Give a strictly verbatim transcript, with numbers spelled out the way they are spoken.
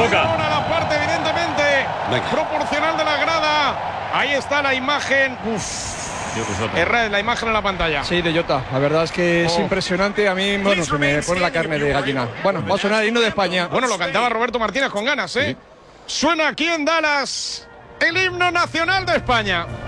toca. Ahora la parte, evidentemente, Venga. proporcional de la grada. Ahí está la imagen. Uf. Herrera, la imagen en la pantalla. Sí, de Jota. La verdad es que es Oh. impresionante. A mí, bueno, se me pone la carne de gallina. Bueno, va a sonar el himno de España. Bueno, lo cantaba Roberto Martínez con ganas, ¿eh? Suena aquí en Dallas el himno nacional de España.